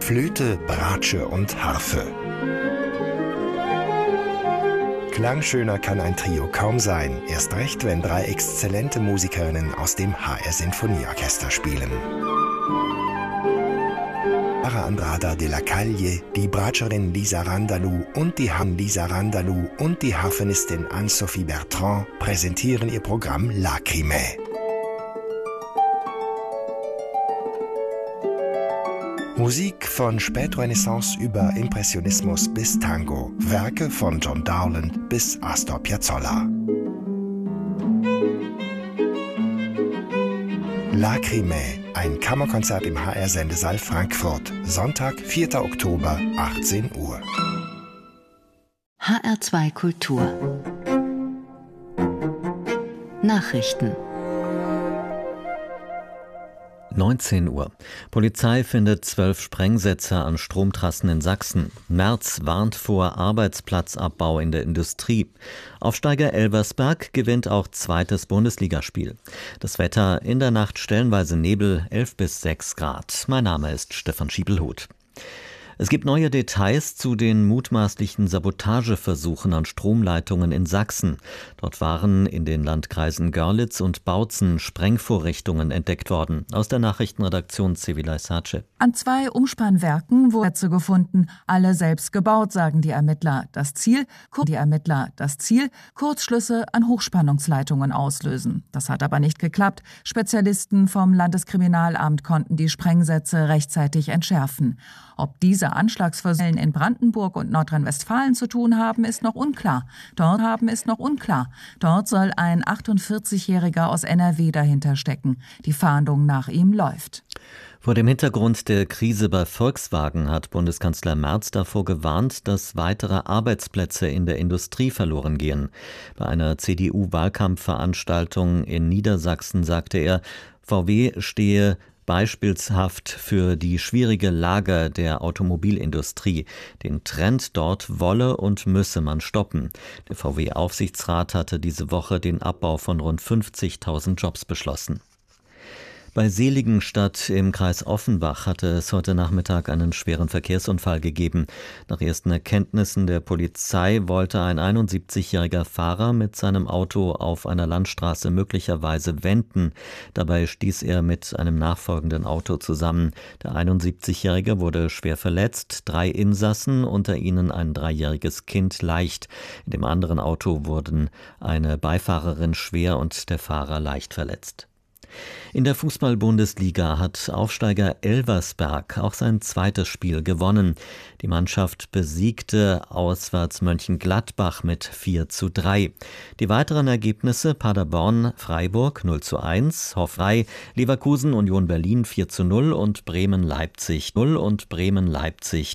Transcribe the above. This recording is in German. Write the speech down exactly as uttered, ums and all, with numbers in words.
Flöte, Bratsche und Harfe. Klangschöner kann ein Trio kaum sein, erst recht, wenn drei exzellente Musikerinnen aus dem H R Sinfonieorchester spielen. Clara Andrada de la Calle, die Bratscherin Lisa Randalou und die Han Lisa Randalou und die Harfenistin Anne-Sophie Bertrand präsentieren ihr Programm Lacrimae. Musik von Spätrenaissance über Impressionismus bis Tango, Werke von John Dowland bis Astor Piazzolla. Lacrimae, ein Kammerkonzert im H R-Sendesaal Frankfurt, Sonntag, vierter Oktober, achtzehn Uhr. H R zwei Kultur Nachrichten neunzehn Uhr. Polizei findet zwölf Sprengsätze an Stromtrassen in Sachsen. Merz warnt vor Arbeitsplatzabbau in der Industrie. Aufsteiger Elversberg gewinnt auch zweites Bundesligaspiel. Das Wetter in der Nacht stellenweise Nebel, elf bis sechs Grad. Mein Name ist Stefan Schiebelhuth. Es gibt neue Details zu den mutmaßlichen Sabotageversuchen an Stromleitungen in Sachsen. Dort waren in den Landkreisen Görlitz und Bautzen Sprengvorrichtungen entdeckt worden. Aus der Nachrichtenredaktion Sevilay Sace. An zwei Umspannwerken wurden Netze gefunden, alle selbst gebaut, sagen die Ermittler. Das Ziel, die Ermittler, das Ziel, Kurzschlüsse an Hochspannungsleitungen auslösen. Das hat aber nicht geklappt. Spezialisten vom Landeskriminalamt konnten die Sprengsätze rechtzeitig entschärfen. Ob diese Anschlagsversuche in Brandenburg und Nordrhein-Westfalen zu tun haben, ist noch unklar. Dort haben ist noch unklar. Dort soll ein achtundvierzigjähriger aus N R W dahinter stecken. Die Fahndung nach ihm läuft. Vor dem Hintergrund der Krise bei Volkswagen hat Bundeskanzler Merz davor gewarnt, dass weitere Arbeitsplätze in der Industrie verloren gehen. Bei einer C D U-Wahlkampfveranstaltung in Niedersachsen sagte er, V W stehe beispielshaft für die schwierige Lage der Automobilindustrie. Den Trend dort wolle und müsse man stoppen. Der V W-Aufsichtsrat hatte diese Woche den Abbau von rund fünfzigtausend Jobs beschlossen. Bei Seligenstadt im Kreis Offenbach hatte es heute Nachmittag einen schweren Verkehrsunfall gegeben. Nach ersten Erkenntnissen der Polizei wollte ein einundsiebzigjähriger Fahrer mit seinem Auto auf einer Landstraße möglicherweise wenden. Dabei stieß er mit einem nachfolgenden Auto zusammen. Der einundsiebzigjährige wurde schwer verletzt, drei Insassen, unter ihnen ein dreijähriges Kind, leicht. In dem anderen Auto wurden eine Beifahrerin schwer und der Fahrer leicht verletzt. In der Fußball-Bundesliga hat Aufsteiger Elversberg auch sein zweites Spiel gewonnen. Die Mannschaft besiegte auswärts Mönchengladbach mit vier zu drei. Die weiteren Ergebnisse: Paderborn, Freiburg null zu eins, Hoffenheim, Leverkusen, Union Berlin vier zu null und Bremen-Leipzig null und Bremen-Leipzig